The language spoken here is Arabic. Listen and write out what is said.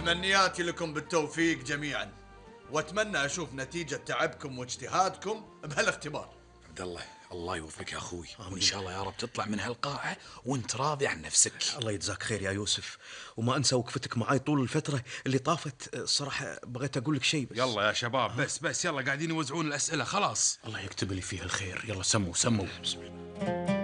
تمنياتي لكم بالتوفيق جميعا، واتمنى اشوف نتيجة تعبكم واجتهادكم بهالاختبار. عبد الله، الله يوفقك يا اخوي، وان شاء الله يا رب تطلع من هالقاعة وانت راضي عن نفسك. الله يجزاك خير يا يوسف، وما انسى وقفتك معاي طول الفترة اللي طافت. الصراحة بغيت اقول لك شيء بس. يلا يا شباب، بس يلا قاعدين يوزعون الأسئلة خلاص. الله يكتب لي فيها الخير. يلا سموا.